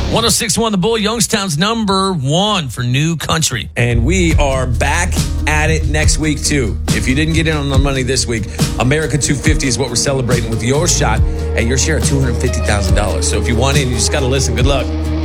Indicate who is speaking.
Speaker 1: 106.1 The Bull, Youngstown's number one for new country.
Speaker 2: And we are back at it next week, too. If you didn't get in on the money this week, America 250 is what we're celebrating with your shot at your share of $250,000. So if you want in, you just got to listen. Good luck.